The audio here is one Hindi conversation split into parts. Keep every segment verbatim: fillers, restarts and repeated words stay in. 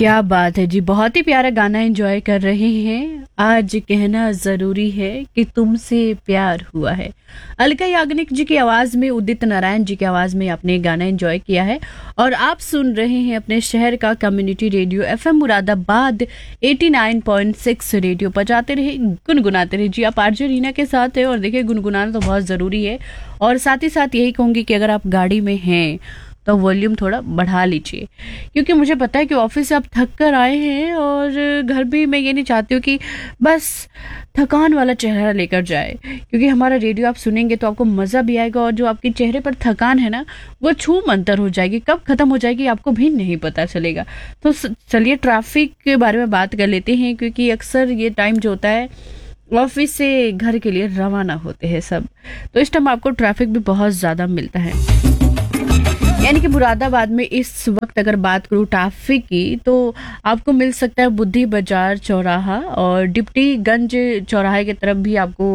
क्या बात है जी, बहुत ही प्यारा गाना एंजॉय कर रहे हैं। आज कहना जरूरी है कि तुमसे प्यार हुआ है। अलका याग्निक जी की आवाज में, उदित नारायण जी की आवाज में आपने गाना एंजॉय किया है और आप सुन रहे हैं अपने शहर का कम्युनिटी रेडियो एफएम मुरादाबाद नवासी पॉइंट छह रेडियो। बजाते रहे, गुनगुनाते रहे जी। आप आरजे रीना के साथ है और देखिए गुनगुनाना तो बहुत जरूरी है। और साथ ही साथ यही कहूंगी कि अगर आप गाड़ी में हैं तो वॉल्यूम थोड़ा बढ़ा लीजिए, क्योंकि मुझे पता है कि ऑफिस से आप थक कर आए हैं और घर भी मैं ये नहीं चाहती हूँ कि बस थकान वाला चेहरा लेकर जाए, क्योंकि हमारा रेडियो आप सुनेंगे तो आपको मज़ा भी आएगा और जो आपके चेहरे पर थकान है ना वो छू मंतर हो जाएगी। कब खत्म हो जाएगी आपको भी नहीं पता चलेगा। तो चलिए ट्रैफिक के बारे में बात कर लेते हैं, क्योंकि अक्सर ये टाइम जो होता है ऑफिस से घर के लिए रवाना होते हैं सब, तो इस टाइम आपको ट्रैफिक भी बहुत ज़्यादा मिलता है। यानी कि मुरादाबाद में इस वक्त अगर बात करूँ ट्रैफिक की तो आपको मिल सकता है बुद्धि बाजार चौराहा और डिप्टीगंज चौराहे की तरफ भी आपको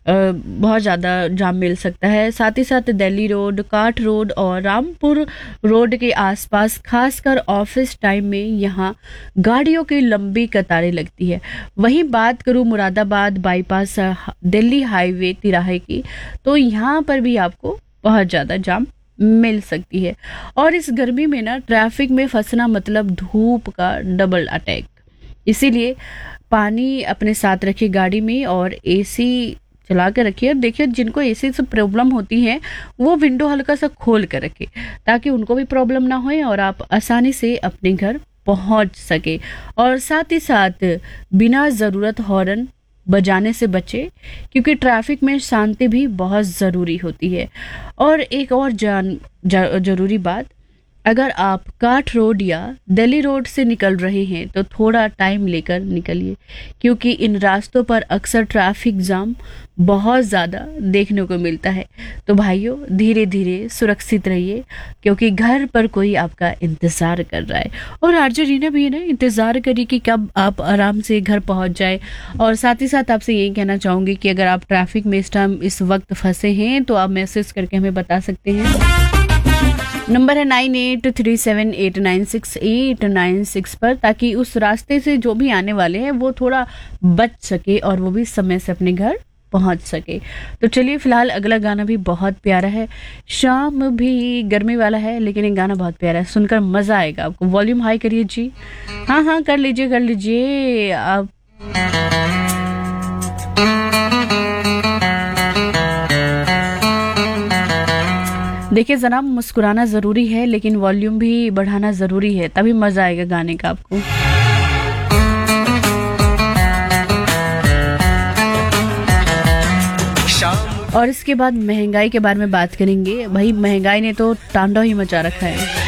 बहुत ज़्यादा जाम मिल सकता है। साथ ही साथ दिल्ली रोड, काठ रोड और रामपुर रोड के आसपास खासकर ऑफिस टाइम में यहाँ गाड़ियों की लंबी कतारें लगती है। वहीं बात करूँ मुरादाबाद बाईपास दिल्ली हाईवे तिराहे की, तो यहाँ पर भी आपको बहुत ज़्यादा जाम मिल सकती है। और इस गर्मी में ना ट्रैफिक में फंसना मतलब धूप का डबल अटैक, इसीलिए पानी अपने साथ रखिए गाड़ी में और एसी चला कर रखिए। देखिए जिनको एसी से प्रॉब्लम होती है वो विंडो हल्का सा खोल कर रखे ताकि उनको भी प्रॉब्लम ना होए और आप आसानी से अपने घर पहुंच सके। और साथ ही साथ बिना ज़रूरत हॉर्न बजाने से बचे, क्योंकि ट्रैफिक में शांति भी बहुत ज़रूरी होती है। और एक और जान ज़रूरी बात, अगर आप काठ रोड या दिल्ली रोड से निकल रहे हैं तो थोड़ा टाइम लेकर निकलिए, क्योंकि इन रास्तों पर अक्सर ट्रैफिक जाम बहुत ज़्यादा देखने को मिलता है। तो भाइयों धीरे धीरे सुरक्षित रहिए, क्योंकि घर पर कोई आपका इंतज़ार कर रहा है। और आरजे रीना भी है ना, इंतज़ार करिए कि कब आप आराम से घर पहुंच जाए। और साथ ही साथ आपसे यही कहना चाहूँगी कि अगर आप ट्रैफिक में इस टाइम इस वक्त फंसे हैं तो आप मैसेज करके हमें बता सकते हैं। नंबर है nine eight three seven eight nine six eight nine six पर, ताकि उस रास्ते से जो भी आने वाले हैं वो थोड़ा बच सके और वो भी समय से अपने घर पहुंच सके। तो चलिए फिलहाल अगला गाना भी बहुत प्यारा है। शाम भी गर्मी वाला है लेकिन ये गाना बहुत प्यारा है, सुनकर मज़ा आएगा आपको। वॉल्यूम हाई करिए जी। हाँ हाँ कर लीजिए कर लीजिए आप। देखिए जनाब, मुस्कुराना ज़रूरी है लेकिन वॉल्यूम भी बढ़ाना ज़रूरी है, तभी मज़ा आएगा गाने का आपको। और इसके बाद महंगाई के बारे में बात करेंगे। भाई महंगाई ने तो तांडव ही मचा रखा है।